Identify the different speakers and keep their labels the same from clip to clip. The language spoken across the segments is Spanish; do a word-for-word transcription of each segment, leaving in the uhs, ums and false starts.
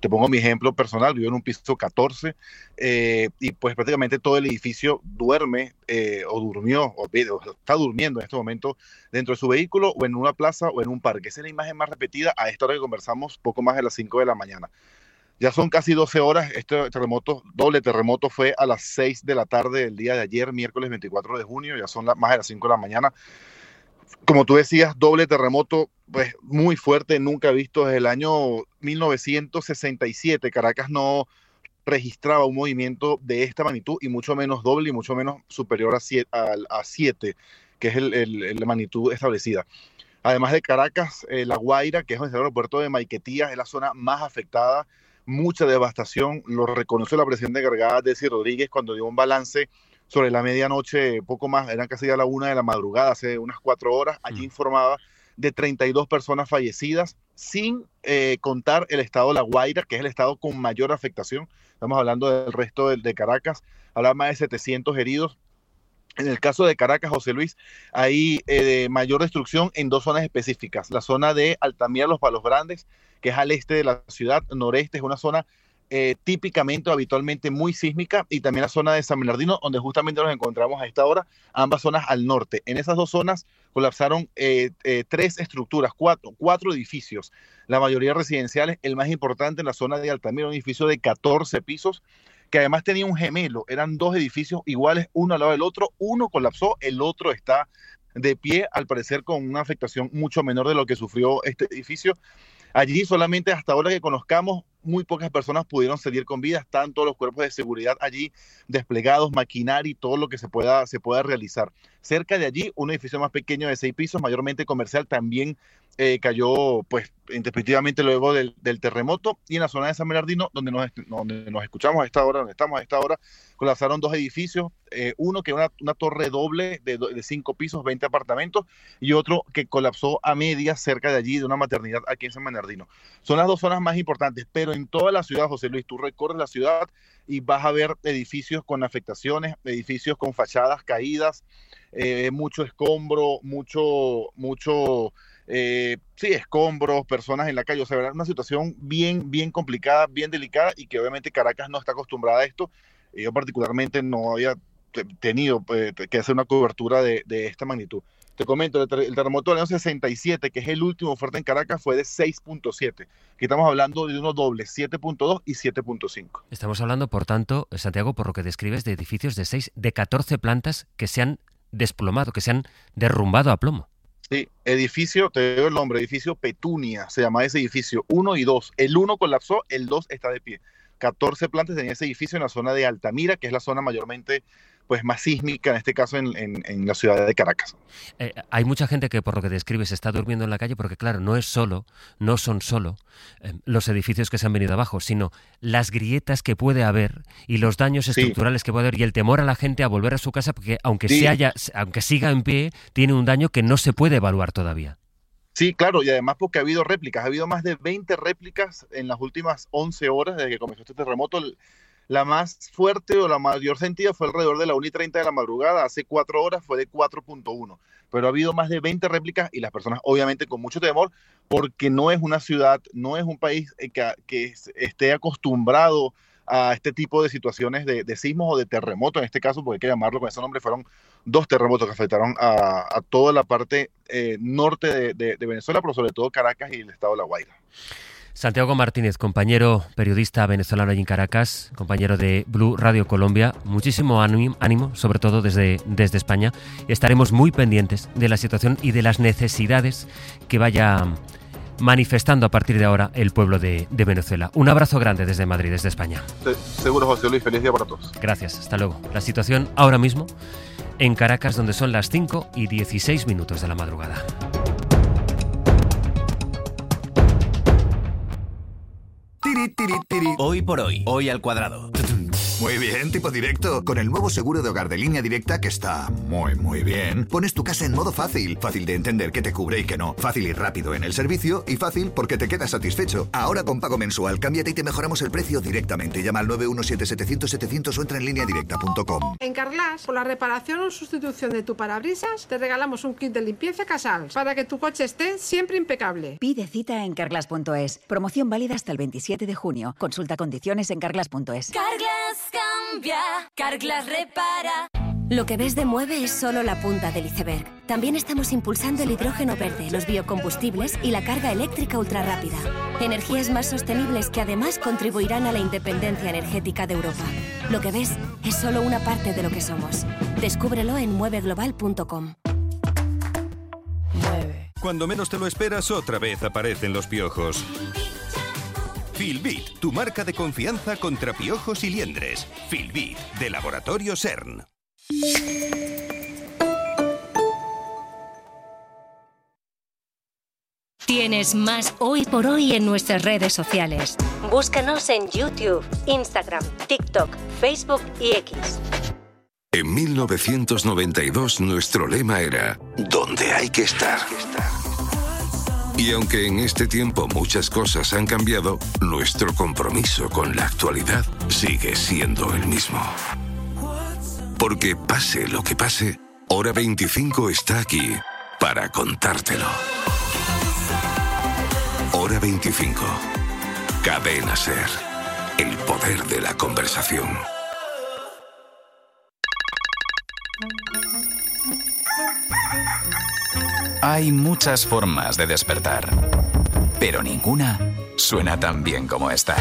Speaker 1: te pongo mi ejemplo personal, vivo en un piso catorce eh, y pues prácticamente todo el edificio duerme eh, o durmió o, o está durmiendo en este momento dentro de su vehículo o en una plaza o en un parque. Esa es la imagen más repetida a esta hora que conversamos, poco más de las cinco de la mañana. Ya son casi doce horas. Este terremoto, doble terremoto, fue a las seis de la tarde del día de ayer, miércoles veinticuatro de junio, ya son la, más de las cinco de la mañana. Como tú decías, doble terremoto, pues muy fuerte, nunca visto desde el año mil novecientos sesenta y siete. Caracas no registraba un movimiento de esta magnitud y mucho menos doble y mucho menos superior a siete, que es el, el, la magnitud establecida. Además de Caracas, eh, La Guaira, que es el aeropuerto de Maiquetía, es la zona más afectada. Mucha devastación, lo reconoció la presidenta encargada, Desi Rodríguez, cuando dio un balance sobre la medianoche, poco más, eran casi a la una de la madrugada, hace unas cuatro horas. Allí informaba de treinta y dos personas fallecidas, sin eh, contar el estado de La Guaira, que es el estado con mayor afectación. Estamos hablando del resto de, de Caracas, hablaba más de setecientos heridos. En el caso de Caracas, José Luis, hay eh, mayor destrucción en dos zonas específicas. La zona de Altamira, Los Palos Grandes, que es al este de la ciudad, noreste, es una zona eh, típicamente o habitualmente muy sísmica, y también la zona de San Bernardino, donde justamente nos encontramos a esta hora, ambas zonas al norte. En esas dos zonas colapsaron eh, eh, tres estructuras, cuatro, cuatro edificios, la mayoría residenciales. El más importante en la zona de Altamira, un edificio de catorce pisos, que además tenía un gemelo, eran dos edificios iguales, uno al lado del otro, uno colapsó, el otro está de pie, al parecer con una afectación mucho menor de lo que sufrió este edificio. Allí solamente hasta ahora que conozcamos, muy pocas personas pudieron salir con vida. Están todos los cuerpos de seguridad allí desplegados, maquinaria y todo lo que se pueda, se pueda realizar. Cerca de allí, un edificio más pequeño de seis pisos, mayormente comercial, también eh, cayó pues indefinitivamente luego del, del terremoto. Y en la zona de San Bernardino, donde nos, donde nos escuchamos a esta hora, donde estamos a esta hora, colapsaron dos edificios, eh, uno que era una, una torre doble de, de cinco pisos, veinte apartamentos, y otro que colapsó a medias cerca de allí, de una maternidad aquí en San Bernardino. Son las dos zonas más importantes, pero en toda la ciudad, José Luis, tú recorres la ciudad y vas a ver edificios con afectaciones, edificios con fachadas caídas, eh, mucho escombro, mucho, mucho, eh, sí, escombros, personas en la calle. O sea, una situación bien, bien complicada, bien delicada, y que obviamente Caracas no está acostumbrada a esto. Yo particularmente no había tenido eh, que hacer una cobertura de, de esta magnitud. Te comento, el, ter el terremoto del año sesenta y siete, que es el último fuerte en Caracas, fue de seis punto siete. Aquí estamos hablando de unos dobles, siete punto dos y siete punto cinco.
Speaker 2: Estamos hablando, por tanto, Santiago, por lo que describes, de edificios de seis, de catorce plantas que se han desplomado, que se han derrumbado a plomo.
Speaker 1: Sí, edificio, te doy el nombre, edificio Petunia, se llama ese edificio, uno y dos. El uno colapsó, el dos está de pie. catorce plantas tenía ese edificio en la zona de Altamira, que es la zona mayormente pues más sísmica, en este caso en, en, en la ciudad de Caracas.
Speaker 2: Eh, hay mucha gente que, por lo que describes, está durmiendo en la calle porque, claro, no es solo, no son solo eh, los edificios que se han venido abajo, sino las grietas que puede haber y los daños estructurales sí. que puede haber, y el temor a la gente a volver a su casa porque, aunque, sí. se haya, aunque siga en pie, tiene un daño que no se puede evaluar todavía.
Speaker 1: Sí, claro, y además porque ha habido réplicas, ha habido más de veinte réplicas en las últimas once horas desde que comenzó este terremoto. La más fuerte o la mayor sentida fue alrededor de la una y treinta de la madrugada, hace cuatro horas fue de cuatro punto uno, pero ha habido más de veinte réplicas y las personas obviamente con mucho temor, porque no es una ciudad, no es un país que, que esté acostumbrado a este tipo de situaciones de, de sismos o de terremotos, en este caso, porque hay que llamarlo con ese nombre. Fueron dos terremotos que afectaron a, a toda la parte eh, norte de, de, de Venezuela, pero sobre todo Caracas y el estado de La Guaira.
Speaker 2: Santiago Martínez, compañero periodista venezolano allí en Caracas, compañero de Blue Radio Colombia, muchísimo ánimo, ánimo sobre todo desde, desde España. Estaremos muy pendientes de la situación y de las necesidades que vaya manifestando a partir de ahora el pueblo de, de Venezuela. Un abrazo grande desde Madrid, desde España.
Speaker 1: Seguro, José Luis, feliz día para todos.
Speaker 2: Gracias, hasta luego. La situación ahora mismo en Caracas, donde son las cinco y dieciséis minutos de la madrugada.
Speaker 3: Hoy por hoy, hoy al cuadrado. Muy bien, tipo directo. Con el nuevo seguro de hogar de Línea Directa, que está muy, muy bien, pones tu casa en modo fácil. Fácil de entender qué te cubre y qué no. Fácil y rápido en el servicio y fácil porque te quedas satisfecho. Ahora con pago mensual, cámbiate y te mejoramos el precio directamente. Llama al nueve uno siete siete cero cero siete cero cero o entra en línea directa punto com.
Speaker 4: En Carglass, por la reparación o sustitución de tu parabrisas, te regalamos un kit de limpieza Casals para que tu coche esté siempre impecable.
Speaker 5: Pide cita en carglass punto es. Promoción válida hasta el veintisiete de junio. Consulta condiciones en carglass punto es.
Speaker 6: Carglass cambia, Carglass repara. Lo que ves de Mueve es solo la punta del iceberg. También estamos impulsando el hidrógeno verde, los biocombustibles y la carga eléctrica ultrarrápida. Energías más sostenibles que además contribuirán a la independencia energética de Europa. Lo que ves es solo una parte de lo que somos. Descúbrelo en mueve global punto com.
Speaker 7: Mueve. Cuando menos te lo esperas, otra vez aparecen los piojos. Filbit, tu marca de confianza contra piojos y liendres. Filbit, de Laboratorio CERN.
Speaker 6: Tienes más Hoy por Hoy en nuestras redes sociales. Búscanos en YouTube, Instagram, TikTok, Facebook y X.
Speaker 8: En mil novecientos noventa y dos nuestro lema era «Donde hay que estar». Y aunque en este tiempo muchas cosas han cambiado, nuestro compromiso con la actualidad sigue siendo el mismo. Porque pase lo que pase, Hora veinticinco está aquí para contártelo. Hora veinticinco. Cadena SER. El poder de la conversación.
Speaker 9: Hay muchas formas de despertar, pero ninguna suena tan bien como esta.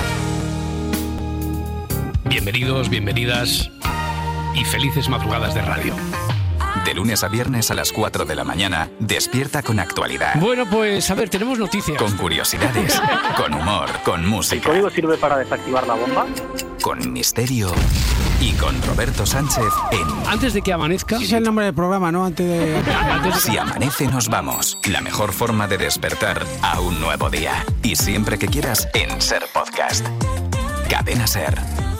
Speaker 10: Bienvenidos, bienvenidas y felices madrugadas de radio.
Speaker 9: De lunes a viernes a las cuatro de la mañana, despierta con actualidad.
Speaker 10: Bueno, pues a ver, tenemos noticias.
Speaker 9: Con curiosidades, con humor, con música.
Speaker 11: ¿El código sirve para desactivar la bomba?
Speaker 9: Con misterio y con Roberto Sánchez en...
Speaker 10: Antes de que amanezca...
Speaker 12: Ese es el nombre del programa, ¿no? Antes de...
Speaker 9: Antes de... Si amanece nos vamos. La mejor forma de despertar a un nuevo día. Y siempre que quieras en SER Podcast. Cadena SER.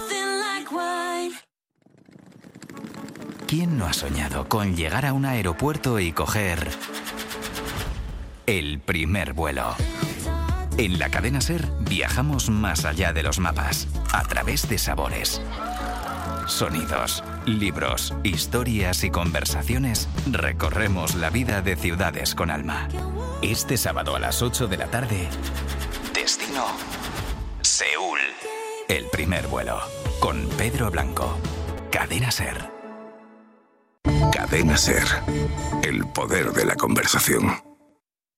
Speaker 9: ¿Quién no ha soñado con llegar a un aeropuerto y coger el primer vuelo? En la cadena SER viajamos más allá de los mapas, a través de sabores, sonidos, libros, historias y conversaciones. Recorremos la vida de ciudades con alma. Este sábado a las ocho de la tarde, destino Seúl. El primer vuelo, con Pedro Blanco. Cadena SER.
Speaker 8: Cadena SER. El poder de la conversación.